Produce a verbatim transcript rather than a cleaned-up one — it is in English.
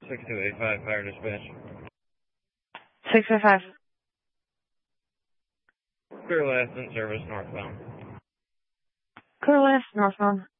six two eight five, fire dispatch. six five five. Clear last in service northbound. Clear last, northbound.